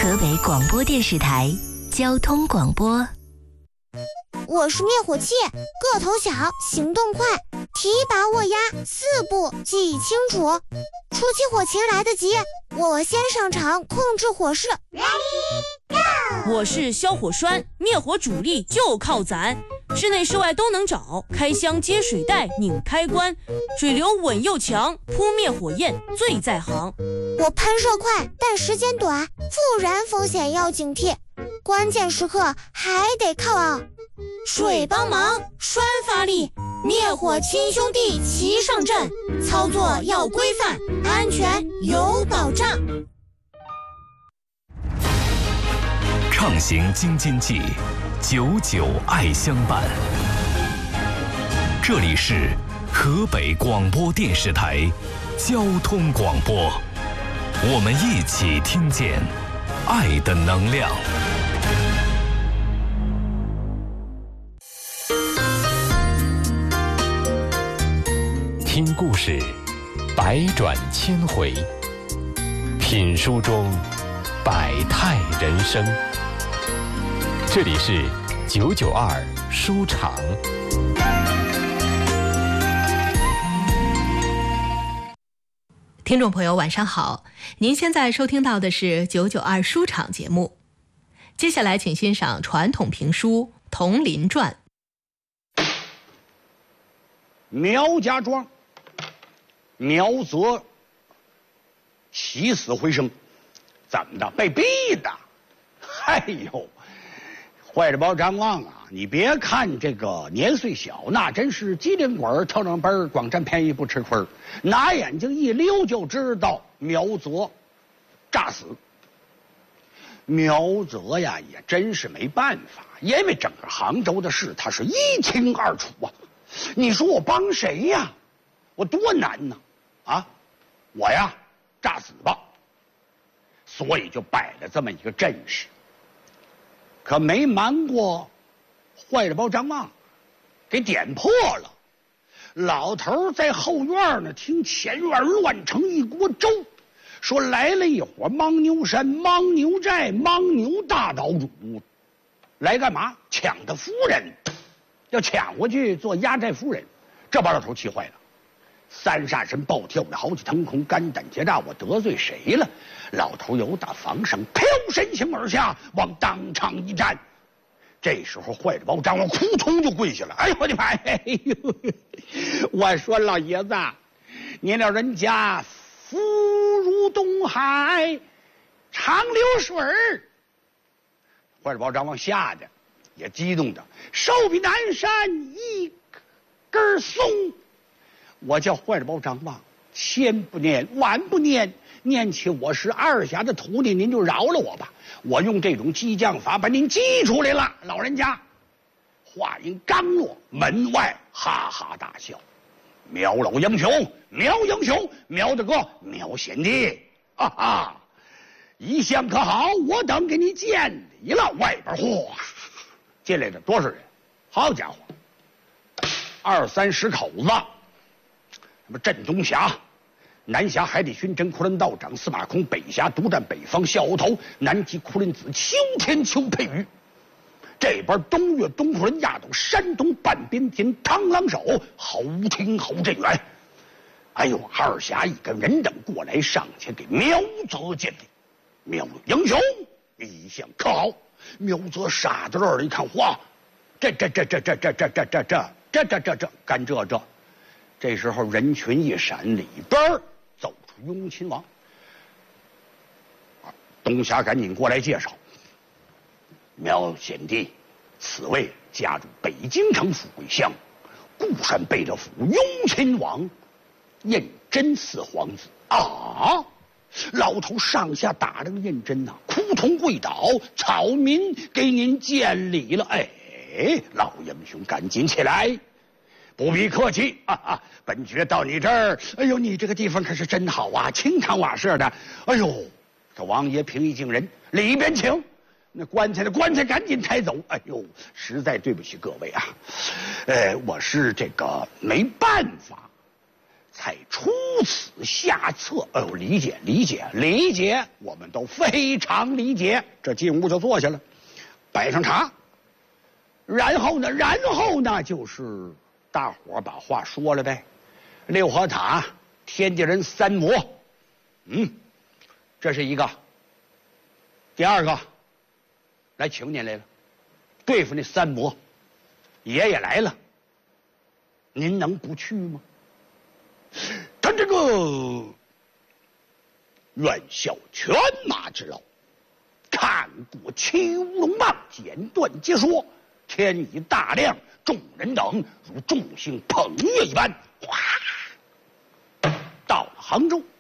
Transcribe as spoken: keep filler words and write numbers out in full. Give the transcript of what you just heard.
河北广播电视台交通广播。 我是灭火器，个头小，行动快，提拔握压，四步记忆清楚。出起火情来得及，我先上场控制火势。 我是消火栓，灭火主力就靠咱，室内室外都能找，开箱接水带，拧开关，水流稳又强，扑灭火焰最在行。 我喷射快，但时间短，复燃风险要警惕，关键时刻还得靠啊水帮忙，栓发力，灭火亲兄弟齐上阵，操作要规范，安全有保障。 畅行京津冀，久久爱相伴。这里是河北广播电视台交通广播，我们一起听见爱的能量。听故事，百转千回；品书中，百态人生。这里是九九二书场。 听众朋友晚上好，您现在收听到的是九九二书场节目。接下来请欣赏传统评书《佟林传》。 苗家庄，苗泽起死回生，怎么的？被逼的。哎呦，坏着包张望啊！你别看这个年岁小，那真是机灵鬼特能奔，光占便宜不吃亏，拿眼睛一溜就知道苗泽诈死。苗泽呀，也真是没办法，因为整个杭州的事他是一清二楚啊。你说我帮谁呀？我多难呢！啊，我呀诈死吧，所以就摆了这么一个阵势。可没瞒过坏了包张望，给点破了。老头在后院呢，听前院乱成一锅粥，说来了一伙牦牛山、牦牛寨、牦牛大岛主，来干嘛？抢他夫人，要抢回去做压寨夫人。这把老头气坏了，三煞神暴跳的好几腾空，肝胆结炸，我得罪谁了？老头由打房上飘身形而下，往当场一站。这时候坏着包张望扑通就跪下了。哎呦我的妈！哎呦，我说老爷子，您老人家福如东海长流水儿。坏着包张望吓得也激动的手比南山一根松。我叫坏着包张望，千不念万不念，念起我是二侠的徒弟，您就饶了我吧。我用这种激将法把您激出来了。老人家话音刚落，门外哈哈大笑。苗老英雄，苗英雄，苗大哥，苗贤弟，哈哈，一向可好？我等给你见礼了。外边嚯，进来了多少人？好家伙，二三十口子。什么镇东峡、南峡海底巡侦库伦道长司马空，北峡独占北方笑鳌头，南极库伦子秋天秋佩瑜。这边东岳东库伦亚斗，山东半边天螳螂手侯廷侯振元。哎呦，二侠一跟人等过来，上前给苗泽见礼。苗英雄，一向可好？苗泽傻在这儿一看，哇，这这这这这这这这这这这这这这干这这。这时候人群一闪，里边走出雍亲王。东侠赶紧过来介绍，苗贤弟，此位家住北京城富贵乡固山贝勒府雍亲王胤禛四皇子啊！老头上下打量胤禛呐，扑通跪倒，草民给您见礼了。哎，老英雄赶紧起来。不必客气啊啊！本爵到你这儿，哎呦，你这个地方可是真好啊，清堂瓦舍的。哎呦，这王爷平易近人，里边请。那棺材的棺材赶紧抬走。哎呦，实在对不起各位啊，呃，我是这个没办法， 才出此下策。哎呦，理解理解理解，我们都非常理解。这进屋就坐下了，摆上茶，然后呢，然后呢，就是大伙把话说了呗。六合塔，天地人三魔，嗯，这是一个。第二个，来请您来了，对付那三魔。爷爷来了，您能不去吗？他这个愿效犬马之劳，看过七乌龙棒，简短截说，天已大亮，众人等如众星捧月一般，哗，到了杭州。